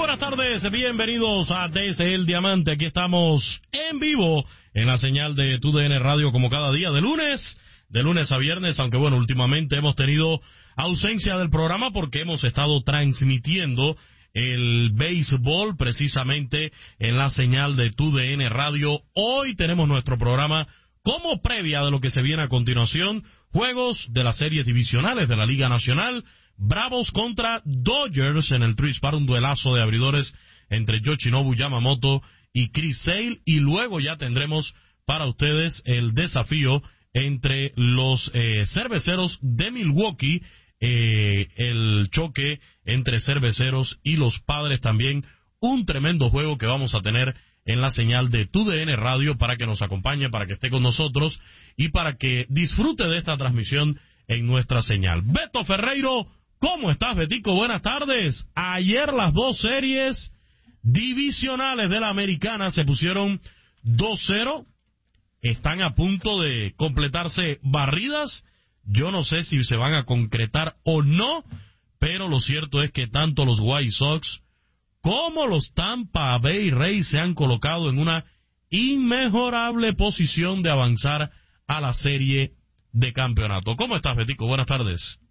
buenas tardes, bienvenidos a Desde el Diamante. Aquí estamos en vivo en la señal de TUDN Radio como cada día de lunes a viernes, aunque bueno, últimamente hemos tenido ausencia del programa porque hemos estado transmitiendo el béisbol precisamente en la señal de TUDN Radio. Hoy tenemos nuestro programa como previa de lo que se viene a continuación, juegos de las series divisionales de la Liga Nacional, Bravos contra Dodgers en el Truist Park, un duelazo de abridores entre Yoshinobu Yamamoto y Chris Sale, y luego ya tendremos para ustedes el desafío entre los cerveceros de Milwaukee, el choque entre cerveceros y los Padres también, un tremendo juego que vamos a tener en la señal de TUDN Radio para que nos acompañe, para que esté con nosotros y para que disfrute de esta transmisión en nuestra señal. Beto Ferreiro, ¿cómo estás, Betico? Buenas tardes. Ayer las dos series divisionales de la Americana se pusieron 2-0. Están a punto de completarse barridas. Yo no sé si se van a concretar o no, pero lo cierto es que tanto los White Sox como los Tampa Bay Rays se han colocado en una inmejorable posición de avanzar a la serie de campeonato. ¿Cómo estás, Betico? Buenas tardes.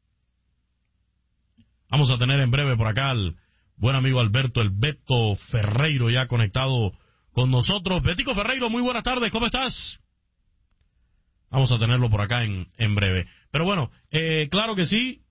Vamos a tener en breve por acá al buen amigo Alberto, el Beto Ferreiro, ya conectado con nosotros. Betico Ferreiro, muy buenas tardes, ¿cómo estás? Vamos a tenerlo por acá en breve. Pero bueno, claro que sí,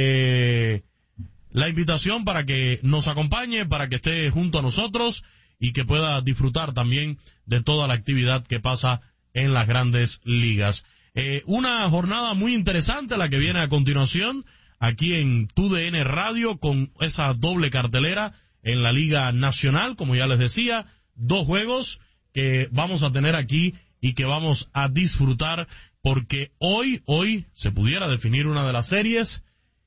la invitación para que nos acompañe, para que esté junto a nosotros y que pueda disfrutar también de toda la actividad que pasa en las grandes ligas. Una jornada muy interesante la que viene a continuación aquí en TUDN Radio con esa doble cartelera en la Liga Nacional, como ya les decía, dos juegos que vamos a tener aquí y que vamos a disfrutar porque hoy se pudiera definir una de las series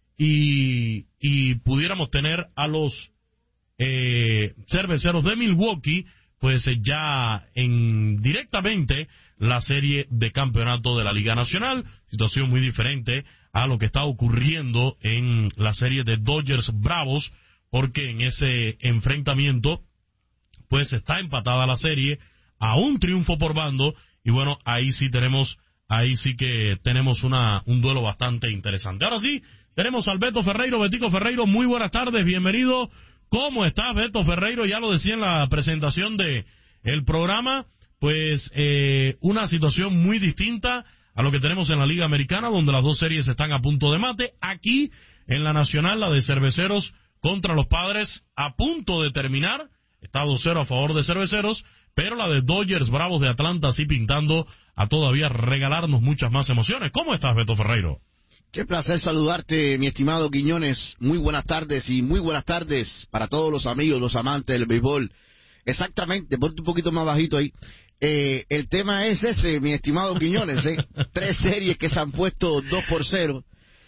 y pudiéramos tener a los cerveceros de Milwaukee pues ya en directamente la serie de campeonato de la Liga Nacional, situación muy diferente a lo que está ocurriendo en la serie de Dodgers Bravos, porque en ese enfrentamiento pues está empatada la serie a un triunfo por bando, y bueno, ahí sí que tenemos un duelo bastante interesante. Ahora sí, tenemos al Beto Ferreiro. Betico Ferreiro, muy buenas tardes, bienvenido. ¿Cómo estás, Beto Ferreiro? Ya lo decía en la presentación de el programa, pues una situación muy distinta a lo que tenemos en la Liga Americana, donde las dos series están a punto de mate. Aquí, en la Nacional, la de Cerveceros contra los Padres, a punto de terminar, está 2-0 a favor de Cerveceros, pero la de Dodgers Bravos de Atlanta sí pintando a todavía regalarnos muchas más emociones. ¿Cómo estás, Beto Ferreiro? Qué placer saludarte, mi estimado Quiñones. Muy buenas tardes y muy buenas tardes para todos los amigos, los amantes del béisbol. Exactamente, ponte un poquito más bajito ahí. El tema es ese, mi estimado Quiñones, 3 series que se han puesto 2-0.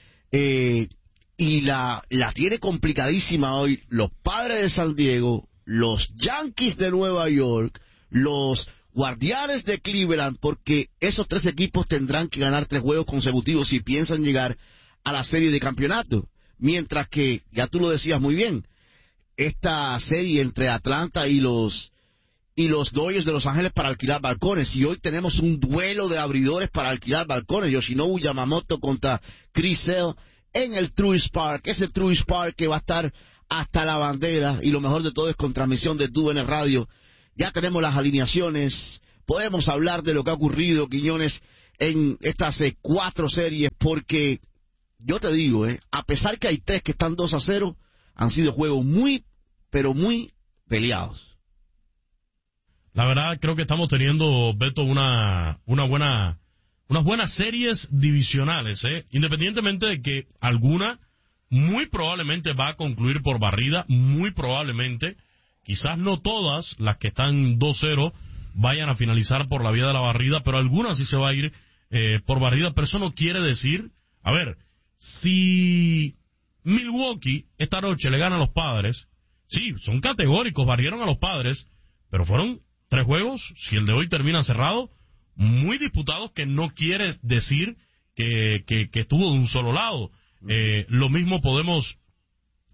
Y la tiene complicadísima hoy los Padres de San Diego, los Yankees de Nueva York, los Guardianes de Cleveland, porque esos 3 equipos tendrán que ganar 3 juegos consecutivos si piensan llegar a la serie de campeonato. Mientras que, ya tú lo decías muy bien, esta serie entre Atlanta y los Dodgers de Los Ángeles para alquilar balcones. Y hoy tenemos un duelo de abridores para alquilar balcones. Yoshinobu Yamamoto contra Chris Sale en el Truist Park. Ese Truist Park que va a estar hasta la bandera. Y lo mejor de todo es con transmisión de TUDN Radio. Ya tenemos las alineaciones, podemos hablar de lo que ha ocurrido, Quiñones, en estas 4 series, porque yo te digo, a pesar que hay 3 que están 2-0, han sido juegos muy, pero muy peleados. La verdad, creo que estamos teniendo, Beto, unas buenas series divisionales, independientemente de que alguna muy probablemente va a concluir por barrida, muy probablemente. Quizás no todas las que están 2-0 vayan a finalizar por la vía de la barrida, pero algunas sí se va a ir por barrida. Pero eso no quiere decir, a ver, si Milwaukee esta noche le gana a los Padres, sí, son categóricos, barrieron a los Padres, pero fueron 3 juegos, si el de hoy termina cerrado, muy disputados, que no quiere decir que estuvo de un solo lado. Lo mismo podemos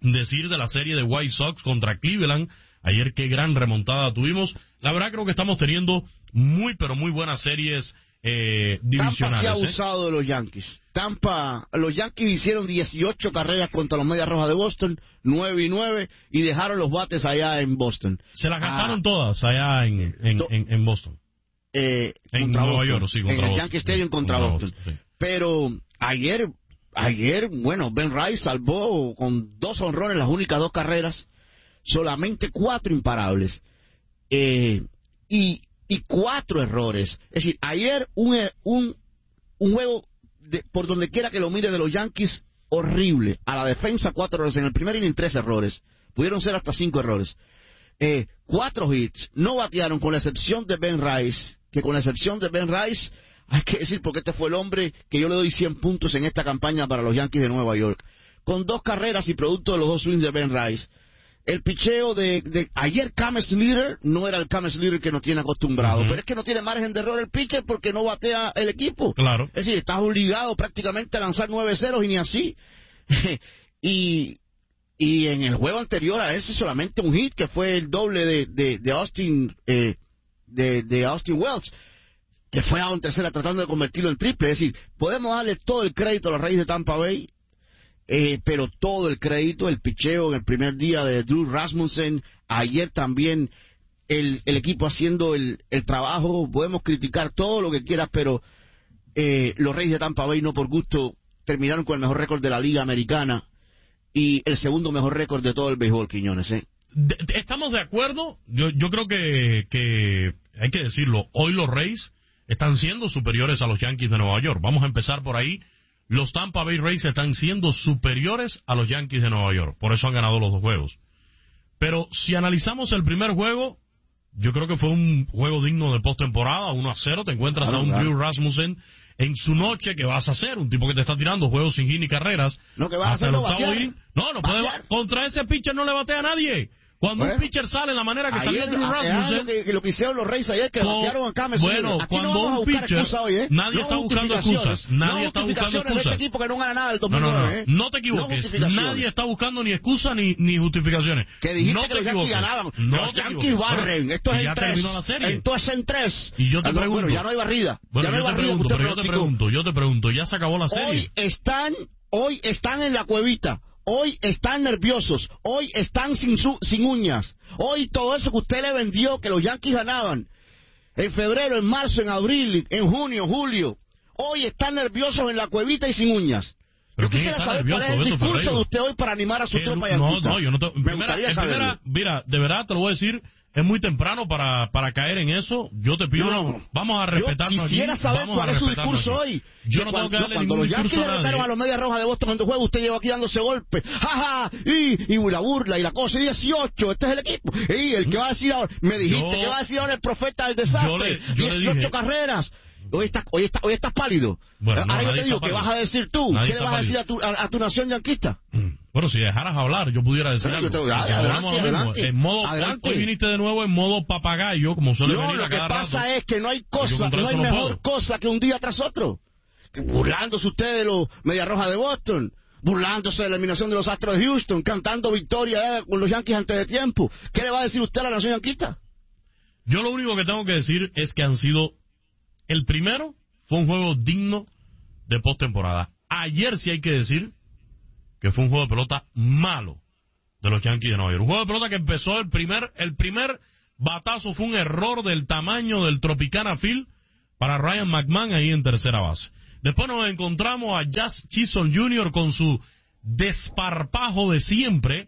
decir de la serie de White Sox contra Cleveland? Ayer qué gran remontada tuvimos. La verdad creo que estamos teniendo muy pero muy buenas series divisionales. Tampa se ha abusado de los Yankees. Los Yankees hicieron 18 carreras contra los Medias Rojas de Boston, 9-9, y dejaron los bates allá en Boston. Se las gastaron todas allá en Boston. En Nueva York, sí, contra en el Boston. Yankee Stadium contra Boston. Sí. Pero ayer, bueno, Ben Rice salvó con 2 honrones las únicas 2 carreras, solamente 4 imparables. Y 4 errores. Es decir, ayer un juego, por donde quiera que lo mire, de los Yankees, horrible. A la defensa 4 errores. En el primer inning 3 errores. Pudieron ser hasta 5 errores. 4 hits. No batearon, con la excepción de Ben Rice. Que con la excepción de Ben Rice, hay que decir, porque este fue el hombre que yo le doy 100 puntos en esta campaña para los Yankees de Nueva York. Con 2 carreras y producto de los 2 swings de Ben Rice. El picheo de ayer, Cam Slater no era el Cam Slater que nos tiene acostumbrado, pero es que no tiene margen de error el pitcher porque no batea el equipo. Claro. Es decir, estás obligado prácticamente a lanzar 9 ceros y ni así. y en el juego anterior a ese solamente un hit, que fue el doble de Austin de Austin Wells, que fue a un tercera tratando de convertirlo en triple. Es decir, podemos darle todo el crédito a la raíz de Tampa Bay, pero todo el crédito, el picheo en el primer día de Drew Rasmussen, ayer también el equipo haciendo el trabajo. Podemos criticar todo lo que quieras, pero los Reyes de Tampa Bay, no por gusto, terminaron con el mejor récord de la Liga Americana y el segundo mejor récord de todo el béisbol, Quiñones. ¿Estamos de acuerdo? Yo creo que hay que decirlo, hoy los Rays están siendo superiores a los Yankees de Nueva York. Vamos a empezar por ahí. Los Tampa Bay Rays están siendo superiores a los Yankees de Nueva York. Por eso han ganado los 2 juegos. Pero si analizamos el primer juego, yo creo que fue un juego digno de postemporada, 1-0. Te encuentras a un Drew Rasmussen en su noche. ¿Qué vas a hacer? Un tipo que te está tirando juegos sin hit ni carreras. No, que vas a hacer, no batear. No puede. Contra ese pitcher no le batea a nadie. Cuando un pitcher sale en la manera que salió Drew Rasmussen, lo que hicieron los Rays ayer, que batearon a Cam Slater. Bueno, cuando un pitcher, nadie está buscando excusas. Nadie está buscando excusas. De este equipo que no gana nada del 2009. No te equivoques. Nadie está buscando ni excusas ni justificaciones. Que dijiste que los Yankees ganaban. Los Yankees barren. Esto es en 3. Entonces en 3. Y yo te pregunto. Bueno, ya no hay barrida. Bueno, yo te pregunto. Ya se acabó la serie. Hoy están en la cuevita. Hoy están nerviosos, hoy están sin uñas, hoy todo eso que usted le vendió, que los Yankees ganaban, en febrero, en marzo, en abril, en junio, julio, hoy están nerviosos en la cuevita y sin uñas. Yo quisiera saber cuál es el discurso de usted hoy para animar a su tropa yanquista. No, yo no te... Me gustaría saberlo. Mira, de verdad te lo voy a decir, es muy temprano para caer en eso. Yo te pido, vamos a respetarnos. Yo quisiera saber cuál es su discurso hoy. Yo no tengo que darle cuando ningún los Yankees derrotaron a los Medias Rojas de Boston en tu juego, usted lleva aquí dándose golpes. ¡Ja, ja! Y la burla y la cosa. Y 18, este es el equipo. Y el que va a decir ahora, me dijiste que va a decir ahora el profeta del desastre. 18 carreras. Hoy estás pálido. Bueno, ahora yo te digo, ¿qué vas a decir tú? ¿Qué le vas a decir a tu nación yanquista? Bueno, si dejaras hablar, yo pudiera decir algo. Adelante. En modo, hoy viniste de nuevo en modo papagayo, como suele venir a cada rato. Lo que pasa es que no hay mejor cosa que un día tras otro. Burlándose usted de los Medias Rojas de Boston, burlándose de la eliminación de los Astros de Houston, cantando victoria con los Yankees antes de tiempo. ¿Qué le va a decir usted a la nación yanquista? Yo lo único que tengo que decir es que han sido... El primero fue un juego digno de postemporada. Ayer sí hay que decir que fue un juego de pelota malo de los Yankees de Nueva York. Un juego de pelota que empezó el primer batazo fue un error del tamaño del Tropicana Field para Ryan McMahon ahí en tercera base. Después nos encontramos a Jazz Chisholm Jr. con su desparpajo de siempre,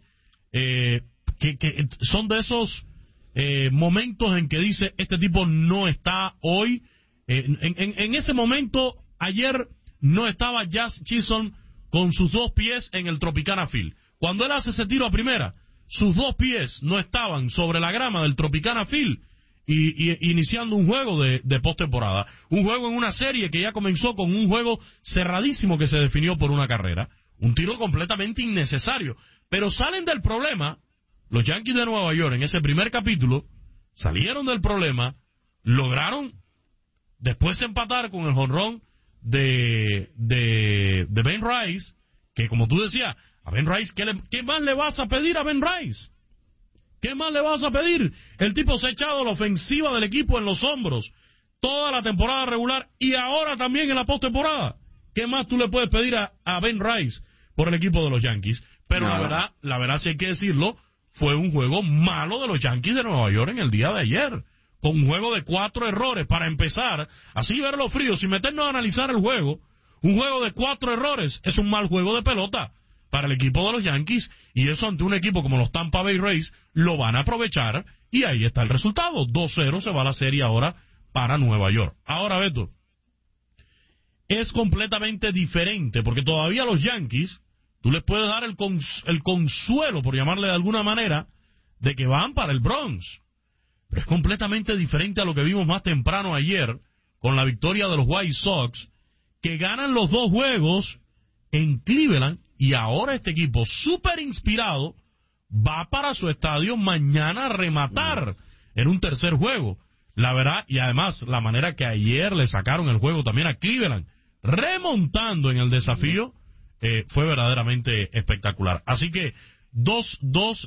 que son de esos momentos en que dice, este tipo no está hoy. En ese momento, ayer no estaba Jazz Chisholm con sus 2 pies en el Tropicana Field. Cuando él hace ese tiro a primera, sus 2 pies no estaban sobre la grama del Tropicana Field y iniciando un juego de postemporada. Un juego en una serie que ya comenzó con un juego cerradísimo que se definió por una carrera. Un tiro completamente innecesario. Pero salen del problema, los Yankees de Nueva York en ese primer capítulo, salieron del problema, lograron después empatar con el jonrón de Ben Rice, que como tú decías, A Ben Rice, ¿qué más le vas a pedir a Ben Rice? ¿Qué más le vas a pedir? El tipo se ha echado la ofensiva del equipo en los hombros toda la temporada regular y ahora también en la postemporada. ¿Qué más tú le puedes pedir a Ben Rice por el equipo de los Yankees? Pero la verdad, si hay que decirlo, fue un juego malo de los Yankees de Nueva York en el día de ayer. Con un juego de 4 errores. Para empezar, así verlo frío, sin meternos a analizar el juego, un juego de 4 errores es un mal juego de pelota para el equipo de los Yankees, y eso ante un equipo como los Tampa Bay Rays lo van a aprovechar, y ahí está el resultado. 2-0 se va la serie ahora para Nueva York. Ahora, Beto, es completamente diferente, porque todavía los Yankees, tú les puedes dar el consuelo, por llamarle de alguna manera, de que van para el Bronx. Pero es completamente diferente a lo que vimos más temprano ayer, con la victoria de los White Sox, que ganan los 2 juegos en Cleveland, y ahora este equipo, súper inspirado, va para su estadio mañana a rematar en un tercer juego. La verdad, y además, la manera que ayer le sacaron el juego también a Cleveland, remontando en el desafío, fue verdaderamente espectacular. Así que, dos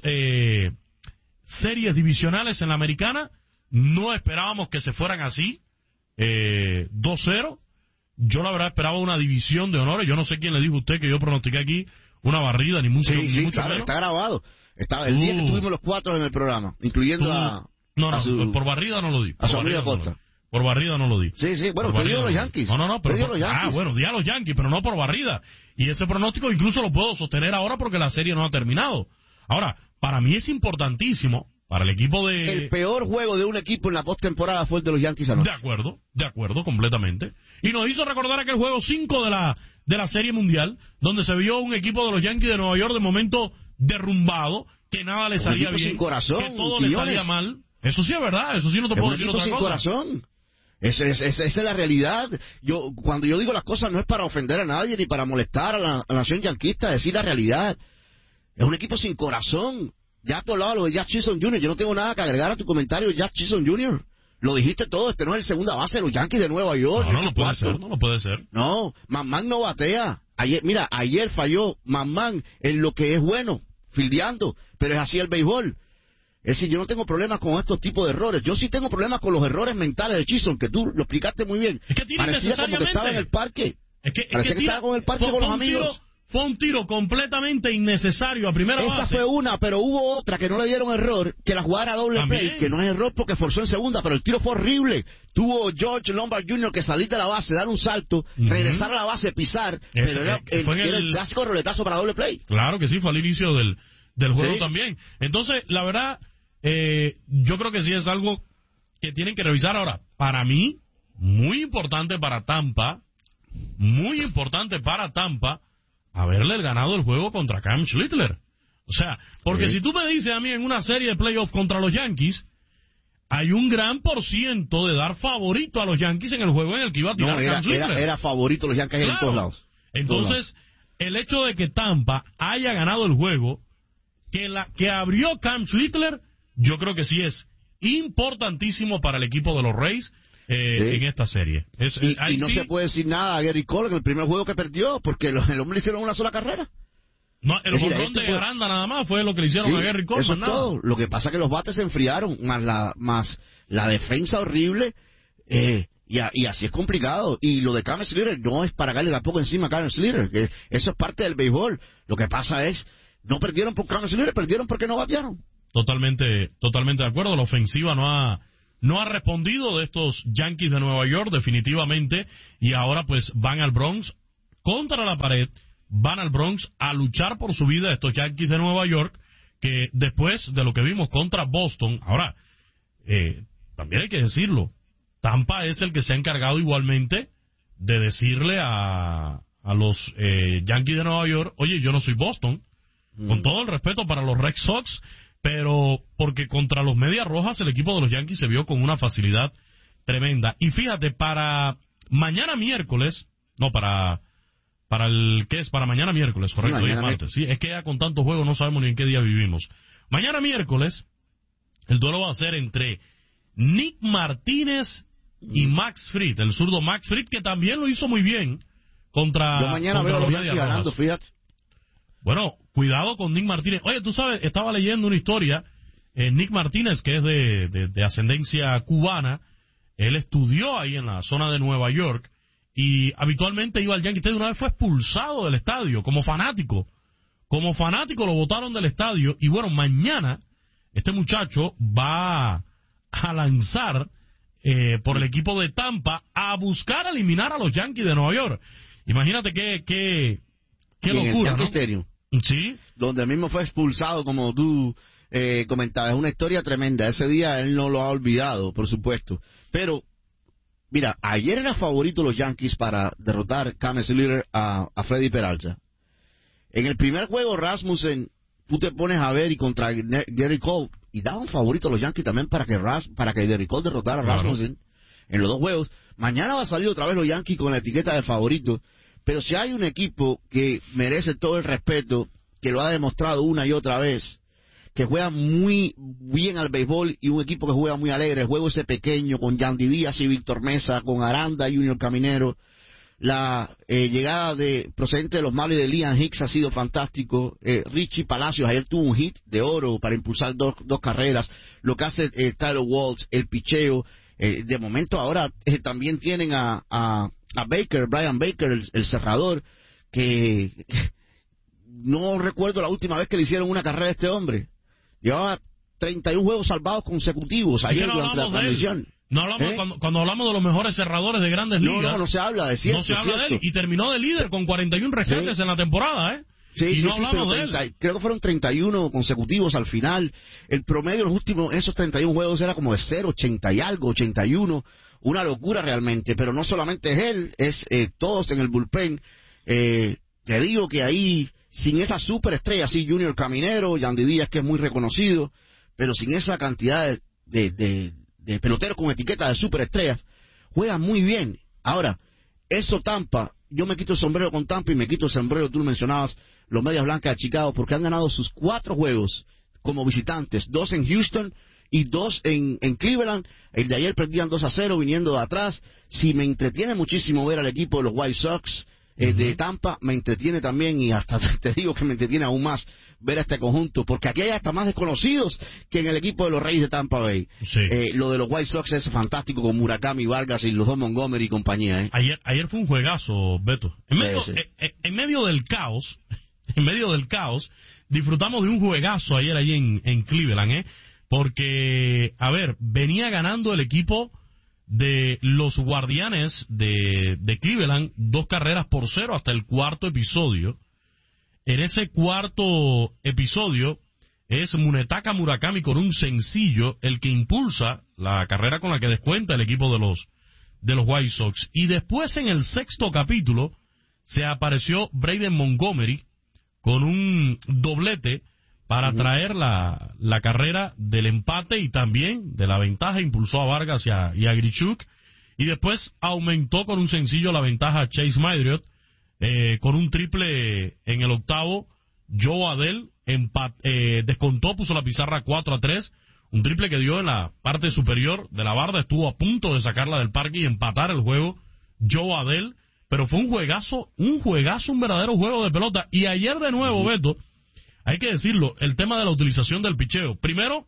series divisionales en la americana, no esperábamos que se fueran así, 2-0. Yo la verdad esperaba una división de honores. Yo no sé quién le dijo a usted que yo pronostiqué aquí una barrida, ni mucho, sí, mucho claro, menos. está grabado. El día que tuvimos los 4 en el programa, incluyendo por barrida no lo di. A su amigo Acosta. Por barrida no lo di. Sí, bueno, usted dio los Yankees. Pero bueno, di a los Yankees, pero no por barrida. Y ese pronóstico incluso lo puedo sostener ahora porque la serie no ha terminado. Ahora, para mí es importantísimo, para el equipo de... El peor juego de un equipo en la postemporada fue el de los Yankees anoche. De acuerdo, completamente. Y nos hizo recordar aquel juego 5 de la Serie Mundial, donde se vio un equipo de los Yankees de Nueva York de momento derrumbado, que nada le salía bien, sin corazón, que todo le salía mal. Eso sí es verdad, eso sí no te puedo decir otra cosa. Un equipo sin corazón. Esa es la realidad. Cuando yo digo las cosas no es para ofender a nadie ni para molestar a la nación yanquista, decir la realidad. Es un equipo sin corazón. Ya tú hablabas lo de Jack Chisholm Jr., yo no tengo nada que agregar a tu comentario de Jack Chisholm Jr. Lo dijiste todo, no es el segunda base de los Yankees de Nueva York. No puede ser. No, Manman no batea. Ayer falló Manman en lo que es bueno, fildeando, pero es así el béisbol. Es decir, yo no tengo problemas con estos tipos de errores. Yo sí tengo problemas con los errores mentales de Chisholm, que tú lo explicaste muy bien. Es que parecía como que estaba en el parque. Parecía que estaba con el parque con los amigos. Fue un tiro completamente innecesario a primera base. Esa fue una, pero hubo otra que no le dieron error, que la jugara a doble play, que no es error porque forzó en segunda, pero el tiro fue horrible. Tuvo George Lombard Jr. que salir de la base, dar un salto, regresar a la base, pisar, pero era el clásico roletazo para doble play. Claro que sí, fue al inicio del juego también. Entonces, la verdad, yo creo que sí es algo que tienen que revisar ahora. Para mí, muy importante para Tampa, haberle ganado el juego contra Cam Schlittler. O sea, porque si tú me dices a mí en una serie de playoffs contra los Yankees, hay un gran % de dar favorito a los Yankees en el juego en el que iba a tirar Cam Schlittler. Era favorito los Yankees en todos lados. Entonces, el hecho de que Tampa haya ganado el juego, que abrió Cam Schlittler, yo creo que sí es importantísimo para el equipo de los Rays en esta serie. Y no se puede decir nada a Gary Cole en el primer juego que perdió, porque el hombre le hicieron una sola carrera. No, el jonrón de Aranda nada más fue lo que le hicieron a Gary Cole. Eso es todo. Lo que pasa es que los bates se enfriaron, más la defensa horrible, y así es complicado. Y lo de Cam Schlittler no es para darle tampoco encima a Cam Schlittler, que eso es parte del béisbol. Lo que pasa es, no perdieron por Cam Schlittler, perdieron porque no batearon. Totalmente de acuerdo. La ofensiva no ha respondido de estos Yankees de Nueva York, definitivamente, y ahora pues van al Bronx contra la pared, van al Bronx a luchar por su vida estos Yankees de Nueva York, que después de lo que vimos contra Boston, ahora, también hay que decirlo, Tampa es el que se ha encargado igualmente de decirle a los Yankees de Nueva York, oye, yo no soy Boston, con todo el respeto para los Red Sox, pero porque contra los Medias Rojas el equipo de los Yankees se vio con una facilidad tremenda. Y fíjate, para mañana miércoles, para mañana miércoles, correcto, hoy es martes, sí, es que ya con tantos juegos no sabemos ni en qué día vivimos. Mañana miércoles, el duelo va a ser entre Nick Martínez y Max Fried, el zurdo Max Fried, que también lo hizo muy bien contra... Yo mañana veo a los Yankees ganando, fíjate. Bueno, cuidado con Nick Martínez. Oye, tú sabes, estaba leyendo una historia, Nick Martínez, que es de ascendencia cubana, él estudió ahí en la zona de Nueva York, y habitualmente iba al Yankee Stadium. Una vez fue expulsado del estadio como fanático. Como fanático lo botaron del estadio, y bueno, mañana este muchacho va a lanzar por el equipo de Tampa a buscar eliminar a los Yankees de Nueva York. Imagínate qué locura, en el ¿no? Stadium, Sí. donde mismo fue expulsado, como tú comentabas. Es una historia tremenda. Ese día él no lo ha olvidado, por supuesto. Pero, mira, ayer era favorito los Yankees para derrotar Cam Slaughter a Freddy Peralta. En el primer juego, Rasmussen, tú te pones a ver, y contra Gary Cole, y daban favorito a los Yankees también para que Gary Cole derrotara a Rasmussen en los dos juegos. Mañana va a salir otra vez los Yankees con la etiqueta de favorito. Pero si hay un equipo que merece todo el respeto, que lo ha demostrado una y otra vez, que juega muy bien al béisbol, y un equipo que juega muy alegre, el juego ese pequeño con Yandy Díaz y Víctor Mesa, con Aranda y Junior Caminero, la llegada procedente de los Marlins de Liam Hicks ha sido fantástico. Richie Palacios ayer tuvo un hit de oro para impulsar dos carreras. Lo que hace Tyler Waltz, el picheo. De momento ahora también tienen a Baker, Brian Baker, el cerrador, que no recuerdo la última vez que le hicieron una carrera a este hombre. Llevaba 31 juegos salvados consecutivos ayer durante la transmisión. No hablamos, cuando hablamos de los mejores cerradores de Grandes Ligas. No se habla de cierto. No se habla de él, y terminó de líder con 41 rescates en la temporada, ¿eh? Sí, hablamos de él. Creo que fueron 31 consecutivos al final. El promedio de los últimos, esos 31 juegos era como de 0,80 y algo, 81. Una locura realmente, pero no solamente es él, es todos en el bullpen. Te digo que ahí, sin esa superestrella, sí, Junior Caminero, Yandy Díaz, que es muy reconocido, pero sin esa cantidad de peloteros con etiqueta de superestrellas, juegan muy bien. Ahora, eso Tampa, yo me quito el sombrero con Tampa y me quito el sombrero, tú lo mencionabas, los Medias Blancas de Chicago, porque han ganado sus 4 juegos como visitantes, 2 en Houston y 2 en Cleveland. El de ayer perdían 2-0 viniendo de atrás. Sí, me entretiene muchísimo ver al equipo de los White Sox de Tampa, me entretiene también, y hasta te digo que me entretiene aún más ver a este conjunto, porque aquí hay hasta más desconocidos que en el equipo de los Reyes de Tampa Bay. Sí. Lo de los White Sox es fantástico, con Murakami, Vargas y los dos Montgomery y compañía. Ayer fue un juegazo, Beto. En medio del caos, disfrutamos de un juegazo ayer ahí en Cleveland, porque, a ver, venía ganando el equipo de los Guardianes de Cleveland 2-0 hasta el cuarto episodio. En ese cuarto episodio es Munetaka Murakami con un sencillo el que impulsa la carrera con la que descuenta el equipo de los White Sox. Y después, en el sexto capítulo, se apareció Braden Montgomery con un doblete para traer la carrera del empate y también de la ventaja. Impulsó a Vargas y a Grichuk, y después aumentó con un sencillo la ventaja a Chase Madriot, con un triple en el octavo. Joe Adell descontó, puso la pizarra 4-3, un triple que dio en la parte superior de la barda, estuvo a punto de sacarla del parque y empatar el juego Joe Adell, pero fue un juegazo, un verdadero juego de pelota. Y ayer de nuevo, Beto, hay que decirlo, el tema de la utilización del picheo. Primero,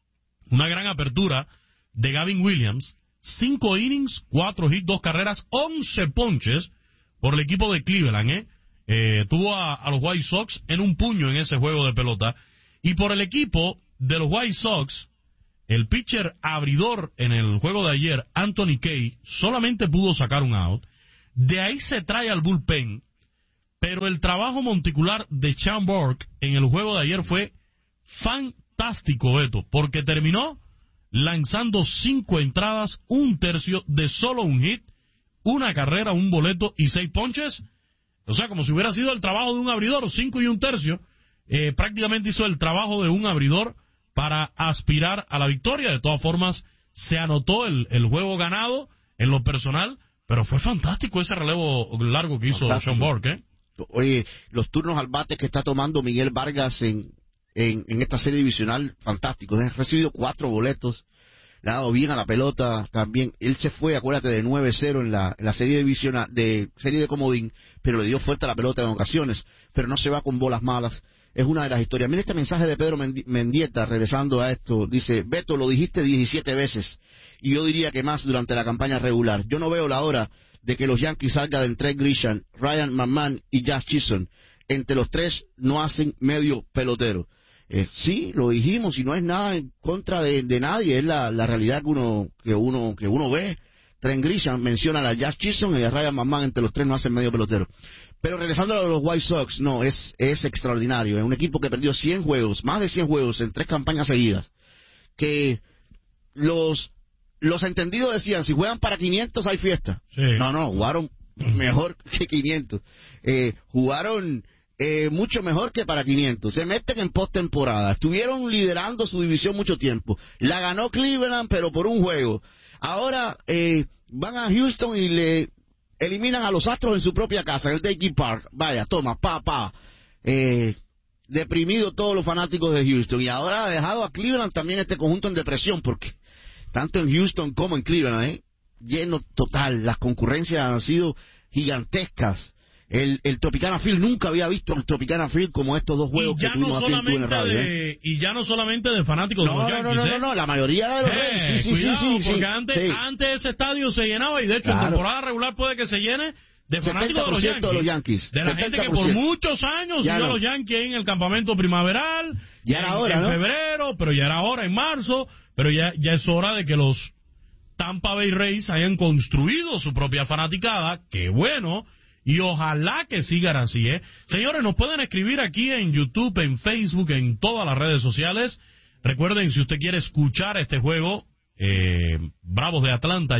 una gran apertura de Gavin Williams, 5 innings, 4 hits, 2 carreras, 11 ponches por el equipo de Cleveland, tuvo a los White Sox en un puño en ese juego de pelota. Y por el equipo de los White Sox, el pitcher abridor en el juego de ayer, Anthony Kay, solamente pudo sacar un out. De ahí se trae al bullpen, pero el trabajo monticular de Sean Burke en el juego de ayer fue fantástico, Beto, porque terminó lanzando 5 entradas, 1/3 de solo un hit, 1 carrera, 1 boleto y 6 ponches. O sea, como si hubiera sido el trabajo de un abridor, 5 1/3. Prácticamente hizo el trabajo de un abridor para aspirar a la victoria. De todas formas, se anotó el juego ganado en lo personal, pero fue fantástico ese relevo largo que hizo Sean Burke, Oye, los turnos al bate que está tomando Miguel Vargas en esta serie divisional, fantástico. Ha recibido 4 boletos, le ha dado bien a la pelota también. Él se fue, acuérdate, de 9-0 en la serie divisional, serie de comodín, pero le dio fuerte a la pelota en ocasiones, pero no se va con bolas malas. es una de las historias. Mira este mensaje de Pedro Mendieta, regresando a esto. Dice, Beto, lo dijiste 17 veces, y yo diría que más durante la campaña regular. Yo no veo la hora de que los Yankees salgan de Trent Grisham, Ryan McMahon y Jazz Chisholm. Entre los tres no hacen medio pelotero. Sí, lo dijimos, y no es nada en contra de nadie, es la realidad que uno ve. Trent Grisham menciona a Jazz Chisholm y a Ryan McMahon, entre los tres no hacen medio pelotero. Pero regresando a los White Sox, no, es extraordinario. Es un equipo que perdió 100 juegos, más de 100 juegos en 3 campañas seguidas. Que los entendidos decían, si juegan para 500 hay fiesta. Sí. No, jugaron mejor que 500. Jugaron mucho mejor que para 500. Se meten en postemporada. Estuvieron liderando su división mucho tiempo. La ganó Cleveland, pero por un juego. Ahora van a Houston y le eliminan a los Astros en su propia casa, en el Yankee Park. Vaya, toma, deprimido todos los fanáticos de Houston. Y ahora ha dejado a Cleveland también este conjunto en depresión, porque tanto en Houston como en Cleveland, lleno total. Las concurrencias han sido gigantescas. El Tropicana Field, nunca había visto el Tropicana Field como estos dos juegos que tuvimos aquí en TUDN Radio. Y ya no solamente de fanáticos de los Yankees. No, la mayoría era de los Reyes. Sí, porque antes ese estadio se llenaba, y de hecho en temporada regular puede que se llene de fanáticos de los Yankees. De la gente que por muchos años siguió a los Yankees en el campamento primaveral, ya era hora, en febrero, pero ya era hora en marzo, pero ya es hora de que los Tampa Bay Rays hayan construido su propia fanaticada. Qué bueno. Y ojalá que sigan así, Señores, nos pueden escribir aquí en YouTube, en Facebook, en todas las redes sociales. Recuerden, si usted quiere escuchar este juego, Bravos de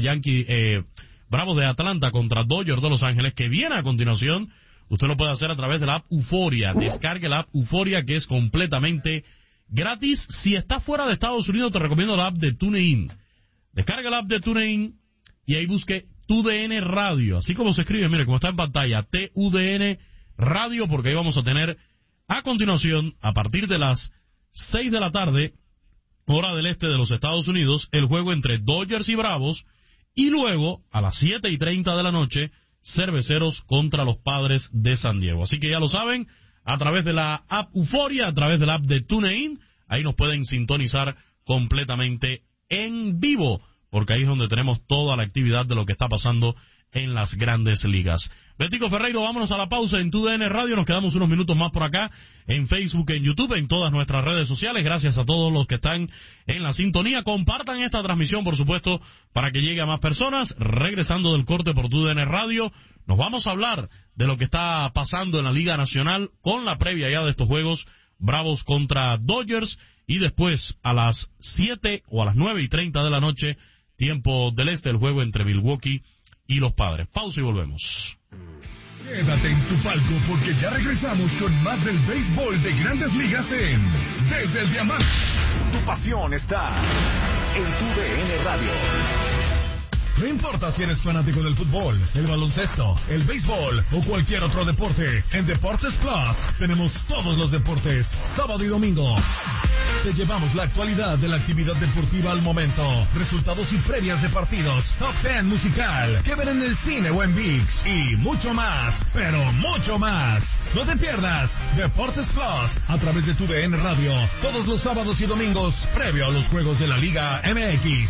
Atlanta contra Dodgers de Los Ángeles, que viene a continuación, usted lo puede hacer a través de la app Euforia. Descargue la app Euforia, que es completamente gratis. Si está fuera de Estados Unidos, te recomiendo la app de TuneIn. Descargue la app de TuneIn y ahí busque TUDN Radio, así como se escribe, mire, como está en pantalla, TUDN Radio, porque ahí vamos a tener a continuación, a partir de las 6 de la tarde, hora del este de los Estados Unidos, el juego entre Dodgers y Bravos, y luego, a las 7:30 de la noche, Cerveceros contra los Padres de San Diego. Así que ya lo saben, a través de la app Euforia, a través de la app de TuneIn, ahí nos pueden sintonizar completamente en vivo, porque ahí es donde tenemos toda la actividad de lo que está pasando en las grandes ligas. Betico Ferreiro, vámonos a la pausa en TUDN Radio. Nos quedamos unos minutos más por acá en Facebook, en YouTube, en todas nuestras redes sociales. Gracias a todos los que están en la sintonía. Compartan esta transmisión, por supuesto, para que llegue a más personas. Regresando del corte por TUDN Radio, nos vamos a hablar de lo que está pasando en la Liga Nacional con la previa ya de estos juegos, Bravos contra Dodgers, y después a las 7 o a las 9:30 de la noche, tiempo del este, el juego entre Milwaukee y los Padres. Pausa y volvemos. Quédate en tu palco, porque ya regresamos con más del béisbol de Grandes Ligas en Desde el Diamante. Tu pasión está en TUDN Radio. No importa si eres fanático del fútbol, el baloncesto, el béisbol o cualquier otro deporte, en Deportes Plus tenemos todos los deportes, sábado y domingo. Te llevamos la actualidad de la actividad deportiva al momento, resultados y previas de partidos, top 10 musical, que ver en el cine o en ViX, y mucho más, pero mucho más. No te pierdas Deportes Plus a través de TUDN Radio, todos los sábados y domingos, previo a los juegos de la Liga MX.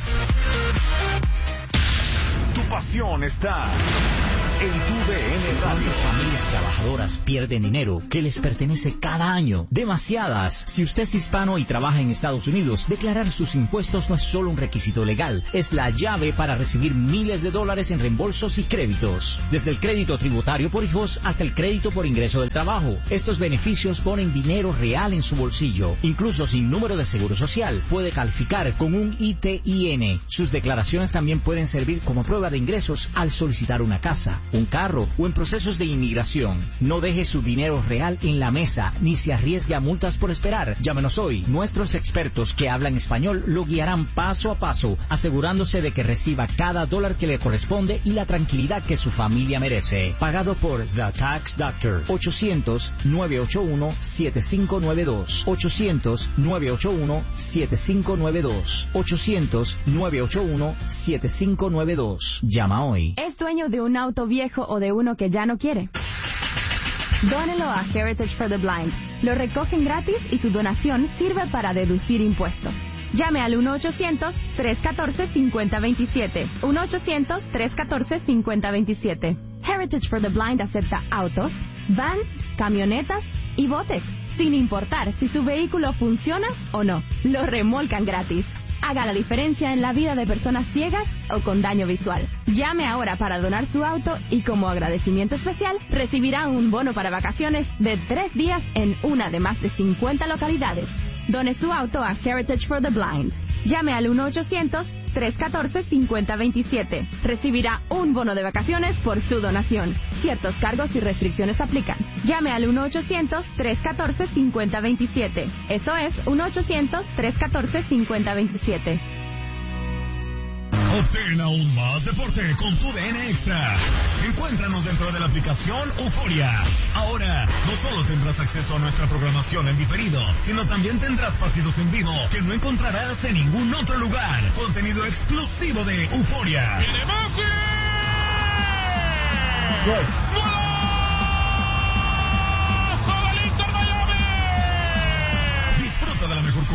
Tu pasión está en TUDN Radio. ¿Cuántas familias trabajadoras pierden dinero que les pertenece cada año? Demasiadas. Si usted es hispano y trabaja en Estados Unidos, declarar sus impuestos no es solo un requisito legal, es la llave para recibir miles de dólares en reembolsos y créditos. Desde el crédito tributario por hijos hasta el crédito por ingreso del trabajo. Estos beneficios ponen dinero real en su bolsillo. Incluso sin número de seguro social, puede calificar con un ITIN. Sus declaraciones también pueden servir como prueba de ingresos al solicitar una casa, un carro o en procesos de inmigración. No deje su dinero real en la mesa ni se arriesgue a multas por esperar. Llámenos hoy. Nuestros expertos que hablan español lo guiarán paso a paso, asegurándose de que reciba cada dólar que le corresponde y la tranquilidad que su familia merece. Pagado por The Tax Doctor. 800-981-7592. 800-981-7592. 800-981-7592. Llama hoy. ¿Es dueño de un auto viejo o de uno que ya no quiere? Dónelo a Heritage for the Blind. Lo recogen gratis y su donación sirve para deducir impuestos. Llame al 1-800-314-5027. 1-800-314-5027. Heritage for the Blind acepta autos, vans, camionetas y botes, sin importar si su vehículo funciona o no. Lo remolcan gratis. Haga la diferencia en la vida de personas ciegas o con daño visual. Llame ahora para donar su auto y como agradecimiento especial recibirá un bono para vacaciones de 3 días en una de más de 50 localidades. Done su auto a Heritage for the Blind. Llame al 1-800-314-5027. Recibirá un bono de vacaciones por su donación. Ciertos cargos y restricciones aplican. Llame al 1-800-314-5027. Eso es 1-800-314-5027. Obtén aún más deporte con tu DN Extra. Encuéntranos dentro de la aplicación Euforia. Ahora, no solo tendrás acceso a nuestra programación en diferido, sino también tendrás partidos en vivo que no encontrarás en ningún otro lugar. Contenido exclusivo de Euforia. Disfruta de la mejor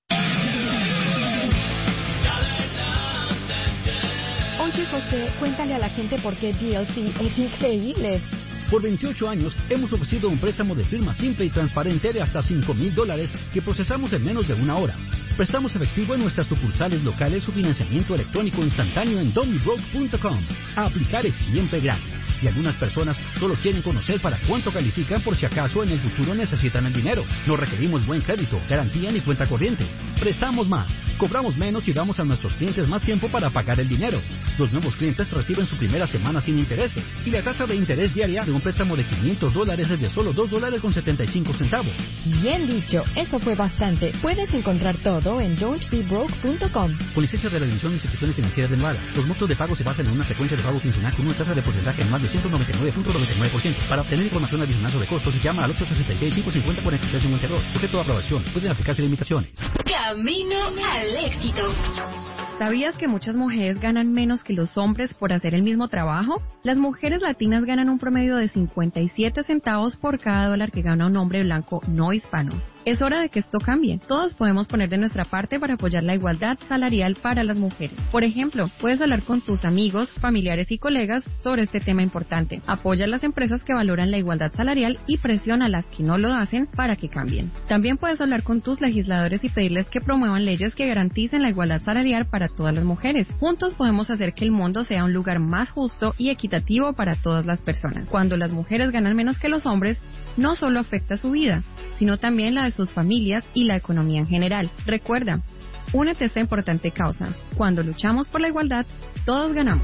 Oye, José, cuéntale a la gente por qué DLC es increíble. Por 28 años hemos ofrecido un préstamo de firma simple y transparente de hasta $5,000 que procesamos en menos de 1 hora. Prestamos efectivo en nuestras sucursales locales o financiamiento electrónico instantáneo en domibroke.com. A aplicar es siempre gratis. Y algunas personas solo quieren conocer para cuánto califican por si acaso en el futuro necesitan el dinero. No requerimos buen crédito, garantía ni cuenta corriente. Prestamos más, cobramos menos y damos a nuestros clientes más tiempo para pagar el dinero. Los nuevos clientes reciben su primera semana sin intereses y la tasa de interés diaria de un préstamo de $500 es de solo $2.75. Bien dicho, eso fue bastante. Puedes encontrar todo en don'tbebroke.com. Con licencia de la División de Instituciones Financieras de Nevada, los montos de pago se basan en una frecuencia de pago quincenal con una tasa de porcentaje en más de 199.99%. Para obtener información adicional sobre costos, llama al 866-550-4352. Sujeto a aprobación. Pueden aplicarse limitaciones. Camino al éxito. ¿Sabías que muchas mujeres ganan menos que los hombres por hacer el mismo trabajo? Las mujeres latinas ganan un promedio de 57 centavos por cada dólar que gana un hombre blanco no hispano. Es hora de que esto cambie. Todos podemos poner de nuestra parte para apoyar la igualdad salarial para las mujeres. Por ejemplo, puedes hablar con tus amigos, familiares y colegas sobre este tema importante. Apoya a las empresas que valoran la igualdad salarial y presiona a las que no lo hacen para que cambien. También puedes hablar con tus legisladores y pedirles que promuevan leyes que garanticen la igualdad salarial para todas las mujeres. Juntos podemos hacer que el mundo sea un lugar más justo y equitativo para todas las personas. Cuando las mujeres ganan menos que los hombres, no solo afecta su vida, sino también la de sus familias y la economía en general. Recuerda, únete a esta importante causa. Cuando luchamos por la igualdad, todos ganamos.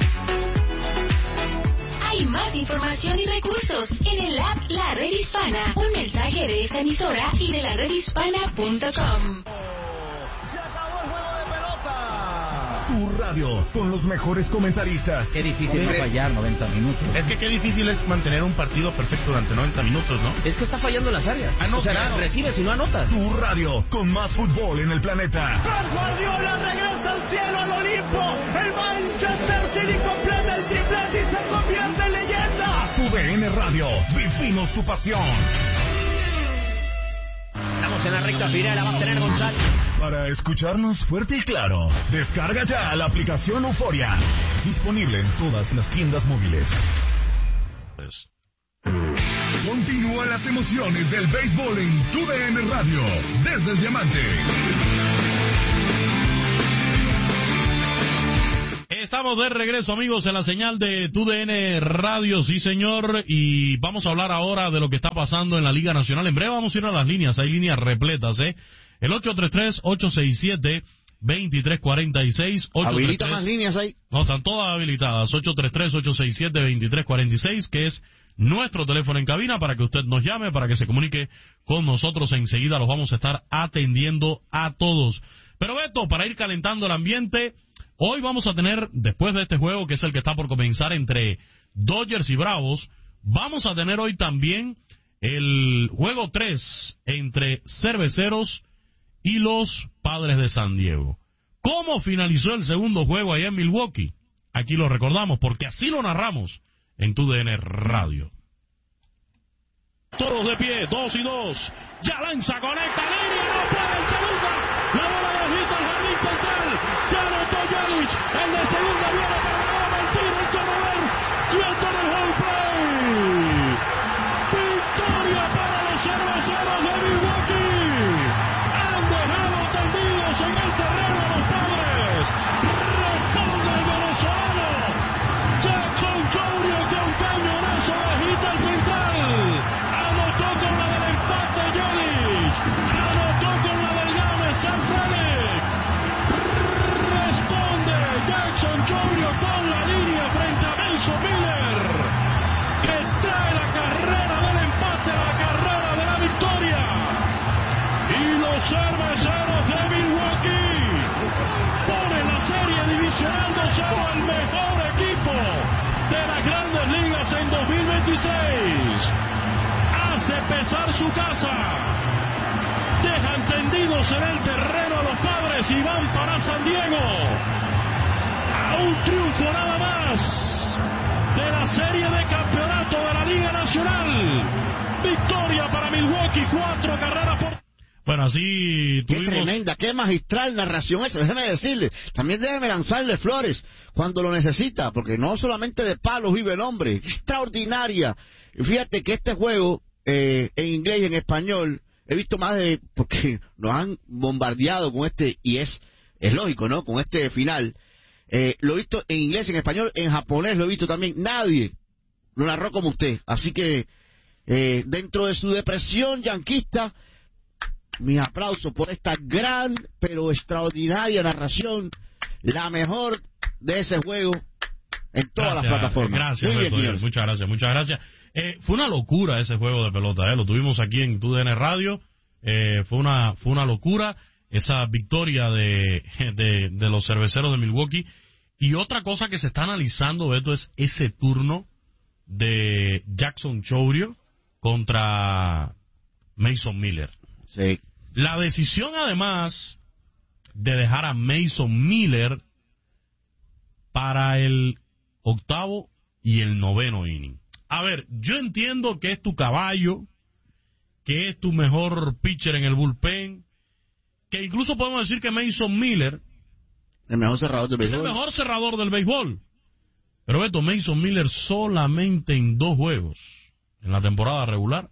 Hay más información y recursos en el app La Red Hispana. Un mensaje de esta emisora y de la redhispana.com. Tu radio, con los mejores comentaristas. Qué difícil no fallar 90 minutos. Es que qué difícil es mantener un partido perfecto durante 90 minutos, ¿no? Es que está fallando las áreas. No, claro. Recibes y no anotas. Tu radio, con más fútbol en el planeta. Pep Guardiola regresa al cielo, al Olimpo. El Manchester City completa el triplete y se convierte en leyenda. Tu DN Radio, vivimos tu pasión. Estamos en la recta final, la va a tener González. Para escucharnos fuerte y claro, descarga ya la aplicación Euforia. Disponible en todas las tiendas móviles. Continúan las emociones del béisbol en tu DN Radio, desde el Diamante. Estamos de regreso, amigos, en la señal de TUDN Radio, sí señor, y vamos a hablar ahora de lo que está pasando en la Liga Nacional. En breve vamos a ir a las líneas, hay líneas repletas, El 833-867-2346. ¿Habilita más líneas ahí? No, están todas habilitadas. 833-867-2346, que es nuestro teléfono en cabina para que usted nos llame, para que se comunique con nosotros. Enseguida los vamos a estar atendiendo a todos. Pero Beto, para ir calentando el ambiente, hoy vamos a tener, después de este juego que es el que está por comenzar entre Dodgers y Bravos, vamos a tener hoy también el juego 3 entre Cerveceros y los Padres de San Diego. ¿Cómo finalizó el segundo juego allá en Milwaukee? Aquí lo recordamos porque así lo narramos en TUDN Radio. Toros de pie, 2 y 2. Ya lanza, conecta, línea, no puede el segundo. La bola de bajito al jardín central. Ya anotó Yelich. El de segunda viene para el tiro, el corredor. Suelto en el home play. Victoria para los cerveceros de Milwaukee. Han dejado tendidos en el terreno a los Padres. Responde el venezolano. Jackson Chourio con cañonazo bajita al central. Anotó con la del empate Yelich. Anotó con la del gane San Félix. Responde Jackson Chourio con la línea frente a Mason Miller, que trae la carrera del empate, la carrera de la victoria. Y los cerveceros de Milwaukee ponen la serie divisional 2-0 al mejor equipo de las Grandes Ligas en 2026. Hace pesar su casa. Dejan tendidos en el terreno a los Padres y van para San Diego. A un triunfo nada más de la serie de campeonato de la Liga Nacional. Victoria para Milwaukee, 4 carreras por... Bueno, así tuvimos... Qué tremenda, qué magistral narración esa, déjeme decirle. También déjeme lanzarle flores cuando lo necesita, porque no solamente de palos vive el hombre, extraordinaria. Fíjate que este juego, en inglés y en español, he visto más de... porque nos han bombardeado con este, y es lógico, ¿no?, con este final. Lo he visto en inglés, en español, en japonés lo he visto también. Nadie lo narró como usted. Así que, dentro de su depresión yanquista, mis aplausos por esta gran pero extraordinaria narración, la mejor de ese juego en todas las plataformas. Gracias, Beto, muchas gracias. Fue una locura ese juego de pelota, lo tuvimos aquí en TUDN Radio. Fue una locura esa victoria de los cerveceros de Milwaukee. Y otra cosa que se está analizando, Beto, es ese turno de Jackson Chourio contra Mason Miller. Sí. La decisión, además, de dejar a Mason Miller para el 8º y el 9º inning. A ver, yo entiendo que es tu caballo, que es tu mejor pitcher en el bullpen, que incluso podemos decir que Mason Miller el mejor cerrador del béisbol. Es el mejor cerrador del béisbol. Pero Beto, Mason Miller solamente en 2 juegos en la temporada regular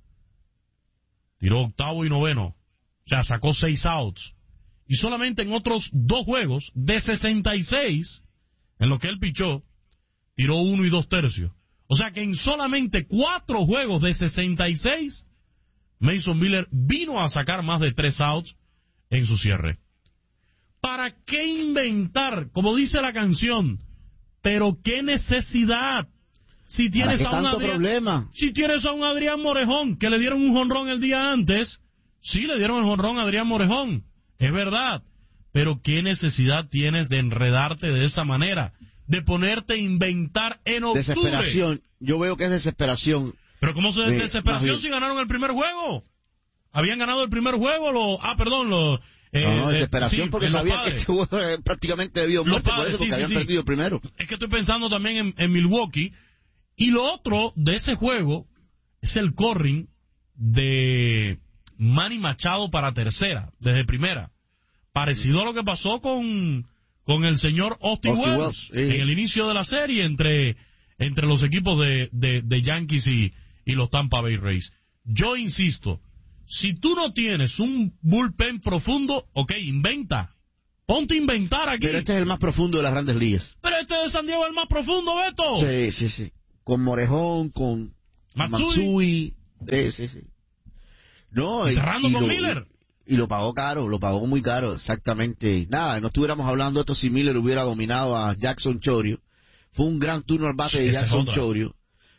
tiró 8º y 9º, o sea, sacó 6 outs. Y solamente en otros 2 juegos de 66 en los que él pichó, tiró 1 y 2/3. O sea que en solamente 4 juegos de 66, Mason Miller vino a sacar más de 3 outs en su cierre. ¿Para qué inventar? Como dice la canción, pero qué necesidad. Si tienes a un Adrián Morejón, que le dieron un jonrón el día antes, sí le dieron el jonrón a Adrián Morejón, es verdad, pero qué necesidad tienes de enredarte de esa manera, de ponerte a inventar en octubre. Desesperación, yo veo que es desesperación. Pero ¿cómo se desesperación si ganaron el primer juego? Habían ganado el primer juego, desesperación porque sabían que este juego prácticamente debido a muerte, por eso, porque habían perdido el primero. Es que estoy pensando también en Milwaukee. Y lo otro de ese juego es el corring de Manny Machado para tercera, desde primera. Parecido a lo que pasó con el señor Austin Wells en el inicio de la serie entre los equipos de Yankees y los Tampa Bay Rays. Yo insisto, si tú no tienes un bullpen profundo, ok, inventa. Ponte a inventar aquí. Pero este es el más profundo de las Grandes Ligas. Pero este de San Diego es el más profundo, Beto. Sí. Con Morejón, con Matsui. Sí. No, y cerrando con Miller. Y lo pagó caro, lo pagó muy caro, exactamente. Nada, no estuviéramos hablando de esto si Miller hubiera dominado a Jackson Chourio. Fue un gran turno al bate de Jackson Chourio.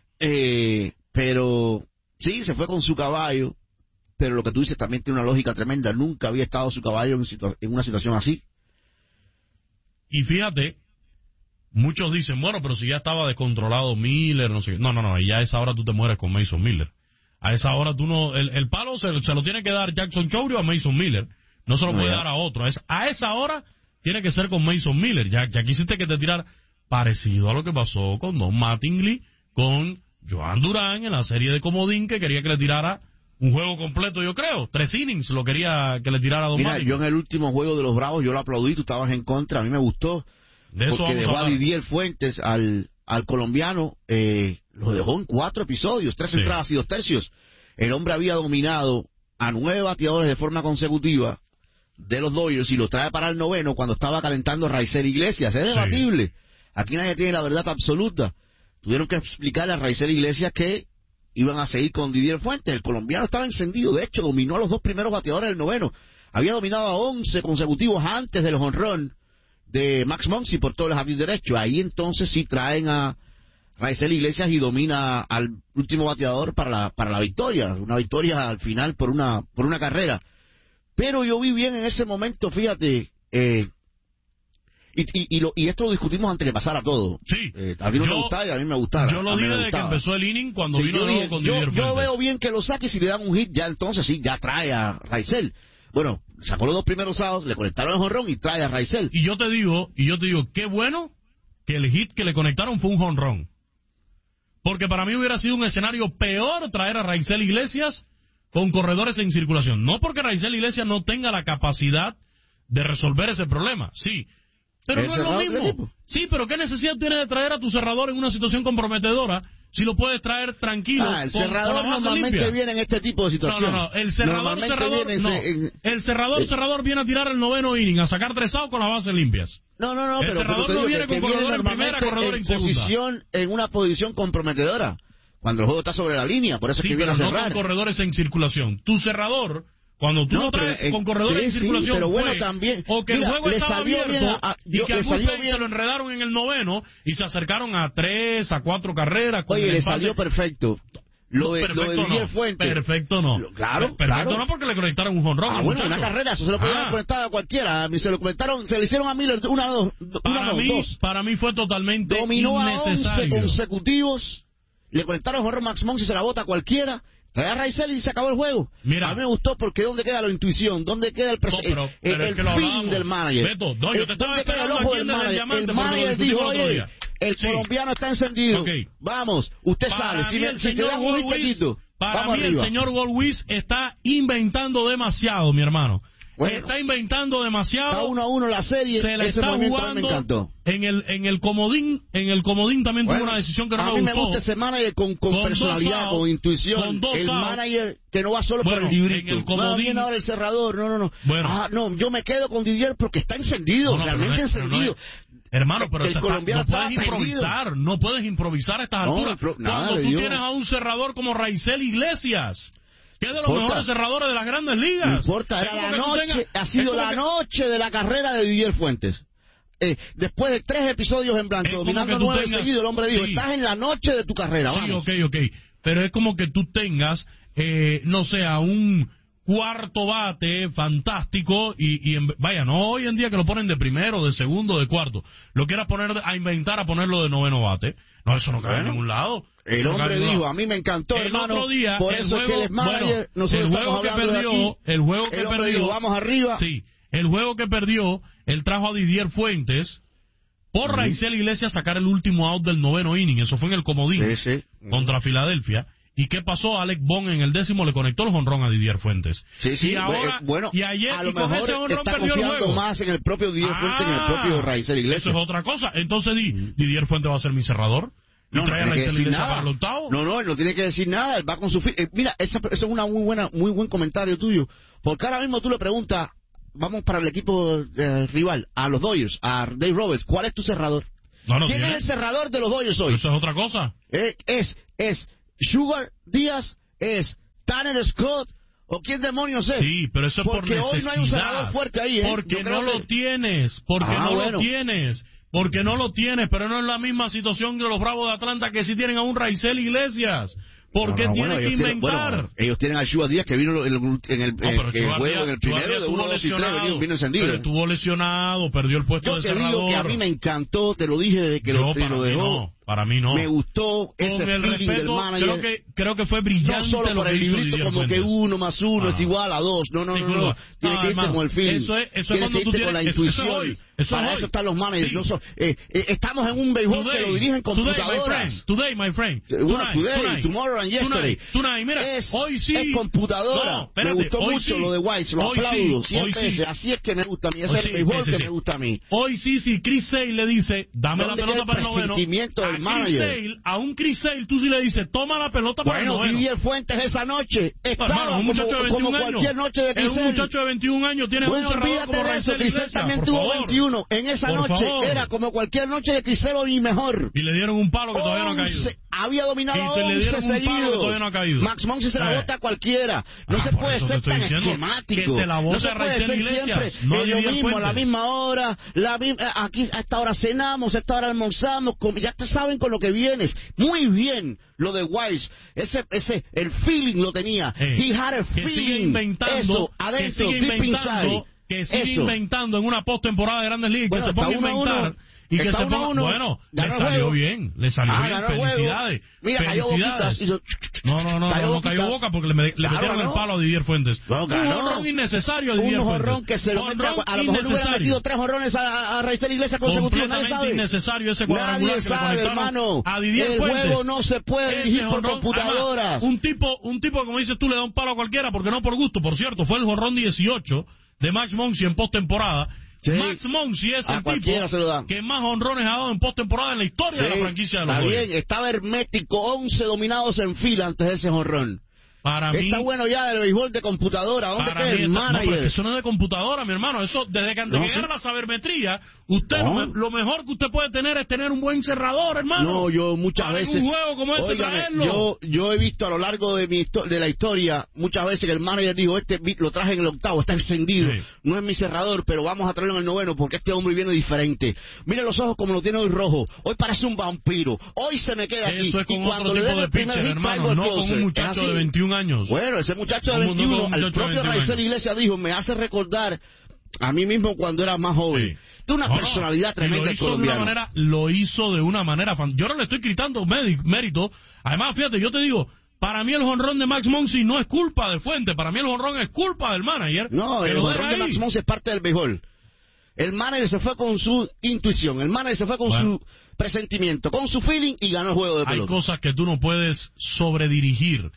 Pero sí, se fue con su caballo. Pero lo que tú dices también tiene una lógica tremenda. Nunca había estado su caballo en una situación así. Y fíjate, muchos dicen, bueno, pero si ya estaba descontrolado Miller, no sé. No, y a esa hora tú te mueres con Mason Miller. A esa hora tú no, el palo se lo tiene que dar Jackson Chourio a Mason Miller. No se lo puede dar a otro. A esa hora tiene que ser con Mason Miller. Ya quisiste que te tirar parecido a lo que pasó con Don Mattingly, con Joan Durán en la serie de comodín que quería que le tirara un juego completo, yo creo. 3 innings lo quería que le tirara a Don Mira, Mattingly. yo en el último juego de los Bravos, yo lo aplaudí, tú estabas en contra, a mí me gustó. De eso porque vamos dejó a a hablar. Didier Fuentes, al colombiano, lo dejó en 4 episodios, 3 Sí. entradas y 2 tercios. El hombre había dominado a 9 bateadores de forma consecutiva de los Dodgers y lo trae para el noveno cuando estaba calentando Raisel Iglesias. Es debatible. Aquí nadie tiene la verdad absoluta. Tuvieron que explicarle a Raisel Iglesias que iban a seguir con Didier Fuentes. El colombiano estaba encendido, de hecho dominó a los 2 primeros bateadores del noveno. Había dominado a 11 consecutivos antes del jonrón de Max Muncy por todo el jardín derecho. Ahí entonces sí traen a Raisel Iglesias y domina al último bateador para la victoria. Una victoria al final por una carrera. Pero yo vi bien en ese momento, fíjate, y esto lo discutimos antes de pasar a todo. Sí. A ti no te gustaba y a mí me gustaba. Yo lo A mí dije me desde que gustaba. empezó el inning cuando Sí, vino yo de nuevo dije, con Didier yo Fuentes. veo bien que lo saque y si le dan un hit, ya entonces sí, ya trae a Raisel. Bueno, sacó los 2 primeros outs, le conectaron el jonrón y trae a Raisel. Y yo te digo, qué bueno que el hit que le conectaron fue un jonrón. Porque para mí hubiera sido un escenario peor traer a Raisel Iglesias con corredores en circulación. No porque Raisel Iglesias no tenga la capacidad de resolver ese problema, sí. Pero no es lo mismo. Sí, pero ¿qué necesidad tienes de traer a tu cerrador en una situación comprometedora si lo puedes traer tranquilo? El con cerrador la base normalmente limpia? viene en este tipo de situaciones. No. El cerrador Normalmente viene el cerrador viene a tirar el noveno inning, a sacar 3 outs con las bases limpias. No, El pero cerrador te no digo viene que con viene corredor en primera, normalmente corredor en segunda. en una posición comprometedora. Cuando el juego está sobre la línea, por eso Sí, es que viene pero a no cerrar. con corredores en circulación. Tu cerrador, cuando tú lo traes con corredores en circulación, pero bueno, fue también, o que mira, el juego le estaba salió abierto bien y que le al salió bullpen bien. se lo enredaron en el noveno y se acercaron a 3, a 4 carreras. Con Oye, el le empate. salió perfecto. Lo de Didier Fuentes. Perfecto no. Claro, Perfecto no, porque le conectaron un jonrón. Ah, bueno, una carrera, eso se lo podían conectar a cualquiera. Se le hicieron a Miller Para mí fue totalmente dominó a 11 innecesario. consecutivos. Le conectaron jonrón Max Muncy, se la bota a cualquiera. Trae a Raisel y se acabó el juego. Mira, a mí me gustó porque ¿dónde queda la intuición? ¿Dónde queda el feeling del manager? Beto, no, yo te estaba ¿Dónde queda el esperando ojo aquí del en el manager? Diamante, El porque lo manager discutimos dijo, el otro oye, día. el Sí. colombiano está encendido. Ok. Vamos, usted sale. Si te dan un hit, te quito. Para Vamos mí arriba. el señor Goldwiz está inventando demasiado, mi hermano. Bueno, está inventando demasiado. Está 1-1 la serie. Se le ese está movimiento a mí me jugando encantó. en el comodín también tuvo una decisión que no a me mí gustó. me gusta ese manager con personalidad, 2 outs, con intuición. con 2 el outs. manager que no va solo por el librito. En el comodín, no viene ahora el cerrador. No. Bueno. No, yo me quedo con Didier porque está encendido, realmente encendido. Hermano, pero el colombiano no puedes improvisar, no puedes improvisar a estas alturas. Cuando tú tienes a un cerrador como Raisel Iglesias, que es de los mejores cerradores de las grandes ligas. No importa, era la noche, ha sido la noche de la carrera de Didier Fuentes. Después de 3 episodios en blanco, dominando 9 seguidos, el hombre dijo, estás en la noche de tu carrera, vamos. Sí, ok. Pero es como que tú tengas, no sé, a un cuarto bate fantástico vaya, no hoy en día que lo ponen de primero, de segundo, de cuarto. Lo quieras poner a inventar a ponerlo de noveno bate. No, eso no cabe en ningún lado. El hombre dijo, a mí me encantó, hermano. Otro día, por eso es que él es manager. Nosotros estamos hablando de aquí. El juego que perdió, dijo, vamos arriba. Sí, el juego que perdió, él trajo a Didier Fuentes por Raisel Iglesias a sacar el último out del noveno inning. Eso fue en el comodín contra Filadelfia. ¿Y qué pasó? Alec Bohm en el 10º le conectó el jonrón a Didier Fuentes. Sí, y ahora, bueno, y ayer, a lo y con mejor ese jonrón está perdió el confiando juego. más en el propio Didier Fuentes que en el propio Raisel Iglesias. Eso es otra cosa. Entonces Didier Fuentes va a ser mi cerrador. No, trae no a tiene que Raisel decir Iglesias nada. para el octavo. No, él no tiene que decir nada. Él va con su... mira, eso es una muy buen comentario tuyo. Porque ahora mismo tú le preguntas, vamos para el equipo rival, a los Dodgers, a Dave Roberts, ¿cuál es tu cerrador? ¿Quién es el cerrador de los Dodgers hoy? Eso es otra cosa. Es Sugar Díaz, es Tanner Scott, ¿o quién demonios es? Sí, pero eso es por necesidad. Porque hoy no hay un cerrador fuerte ahí, Porque no lo tienes, porque no lo tienes, pero no es la misma situación que los Bravos de Atlanta que sí tienen a un Raisel Iglesias. ¿Por qué tienen que inventar? Ellos tienen a Sugar Díaz que vino en el juego en el primero de 1, 2 y 3, vino encendido. Pero estuvo lesionado, perdió el puesto de cerrador. Yo te digo que a mí me encantó, te lo dije desde que lo dejó. Para mí no. Me gustó ese feeling del manager. Creo que fue brillante. No solo por el librito como que 1 más 1 es igual a 2. No. Tiene que irte con el feeling. Tienes que irte con la intuición. Para eso están los managers. Sí. Estamos en un béisbol que lo dirigen computadoras. Today, my friend. Today, tomorrow and yesterday. Tonight. Mira, hoy sí. Es computadora. Me gustó mucho lo de White. Lo aplaudo. Siempre así es que me gusta a mí. Ese es el béisbol que me gusta a mí. Hoy sí, si Chris Sale le dice, dame la pelota para el noveno. A un Chris Sale, tú sí le dices, toma la pelota para el noveno. Bueno, Didier Fuentes esa noche estaba como cualquier noche de Chris Sale. Un muchacho de 21 años tiene un cerrador como Raisel Iglesias. También tuvo 21. En esa noche era como cualquier noche de Chris Sale y mejor. Y le dieron un palo que todavía no ha caído. Había dominado a 11 seguidos. Max Monsi se la bota a cualquiera. No se puede ser tan esquemático. No se puede ser siempre lo mismo, a la misma hora. Aquí a esta hora cenamos, a esta hora almorzamos. Ya te saben con lo que vienes. Muy bien lo de Wise. El feeling lo tenía. He had a feeling. Eso, adentro, deep inside. Que sigue inventando en una postemporada de Grandes Ligas, que se ponga a inventar y que se ponga, bueno, le salió bien, felicidades. Mira, cayó Boquitas. No cayó Boca porque le metieron el palo a Didier Fuentes. Un jonrón innecesario a Didier Fuentes. Un jonrón que se lo mete a lo mejor le hubiera metido 3 jonrones a Raisel Iglesias consecutivos, nadie sabe. Innecesario ese cuadrangular que le conectaron a Didier Fuentes. El juego no se puede dirigir por computadoras. Un tipo, como dices tú, le da un palo a cualquiera porque no por gusto. Por cierto, fue el jonrón 18 de Max Monsi en postemporada. Sí. Max Monsi es el tipo que más honrones ha dado en postemporada en la historia de la franquicia de los Dodgers. Está bien, estaba hermético, 11 dominados en fila antes de ese honrón. Para mí, está bueno ya del béisbol de computadora. ¿Dónde queda el manager? No, pero es que eso no es de computadora, mi hermano. Eso, desde que llegara la sabermetría, lo mejor que usted puede tener es tener un buen cerrador, hermano. No, yo muchas veces. Un juego como ese, traerlo. Yo he visto a lo largo de la historia, muchas veces que el manager dijo, lo traje en el octavo, está encendido. Sí. No es mi cerrador, pero vamos a traerlo en el noveno porque este hombre viene diferente. Mira los ojos como lo tiene hoy rojo. Hoy parece un vampiro. Hoy se me queda aquí. Eso es con otro tipo de pitcher, hermano, no con un muchacho de 21 años. Bueno, ese muchacho de 21, el propio Raisel Iglesias dijo, me hace recordar a mí mismo cuando era más joven. Sí. De una personalidad tremenda colombiana. Lo hizo de una manera yo no le estoy gritando mérito. Además, fíjate, yo te digo, para mí el jonrón de Max Monsi no es culpa de Fuente, para mí el jonrón es culpa del manager. No, el jonrón de Max Monsi es parte del béisbol. El manager se fue con su intuición, el manager se fue con su presentimiento, con su feeling y ganó el juego de pelota. Hay cosas que tú no puedes sobredirigir.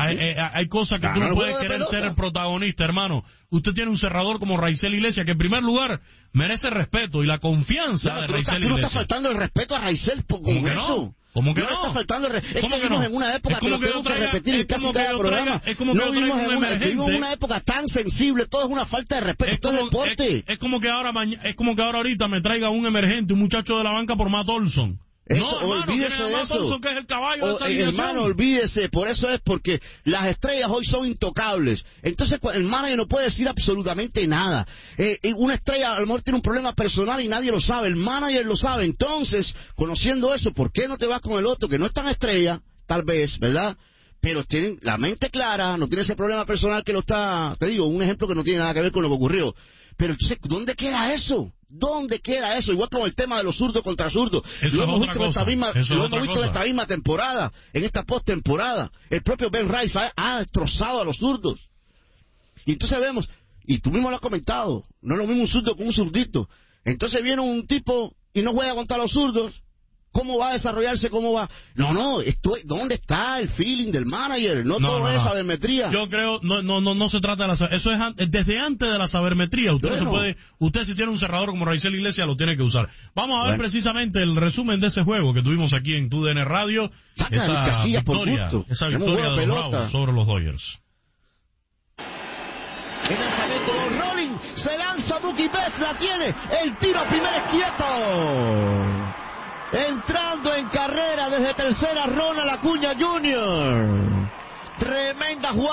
Hay cosas que tú no puedes querer ser el protagonista, hermano. Usted tiene un cerrador como Raisel Iglesias que en primer lugar merece respeto y la confianza de Raisel Iglesias. Tú no estás faltando el respeto a Raisel con eso. ¿Cómo que no? Está faltando es que vivimos no? En una época que lo tengo que repetir en casi cada programa. Vivimos en una época tan sensible, todo es una falta de respeto, todo es deporte. Es como que ahora ahorita me traiga un emergente, un muchacho de la banca por Matt Olson. Eso, olvídese de eso. Que es el caballo de esa hermano, olvídese. Por eso es porque las estrellas hoy son intocables. Entonces el manager no puede decir absolutamente nada. Una estrella a lo mejor tiene un problema personal y nadie lo sabe. El manager lo sabe. Entonces, conociendo eso, ¿por qué no te vas con el otro que no es tan estrella? Tal vez, ¿verdad? Pero tienen la mente clara, no tiene ese problema personal que lo está... Te digo, un ejemplo que no tiene nada que ver con lo que ocurrió. Pero entonces, ¿dónde queda eso? ¿Dónde queda eso? Igual como el tema de los zurdos contra zurdos. Lo hemos visto en esta misma temporada, en esta postemporada. El propio Ben Rice ha destrozado a los zurdos. Y entonces vemos, y tú mismo lo has comentado, no es lo mismo un zurdo con un zurdito. Entonces viene un tipo y no juega contra los zurdos. ¿Cómo va a desarrollarse? ¿Cómo va? ¿Dónde está el feeling del manager? No todo es sabermetría. Yo creo, no se trata de la sabermetría. Eso es desde antes de la sabermetría. Usted si tiene un cerrador como Raisel Iglesias lo tiene que usar. Vamos a ver precisamente el resumen de ese juego que tuvimos aquí en TUDN Radio. Esa victoria de los Bravos sobre los Dodgers. El lanzamiento de Rolling, se lanza Mookie Betts, la tiene, el tiro a primera es quieto. Entrando en carrera desde tercera, Ronald Acuña Jr. Tremenda jugada.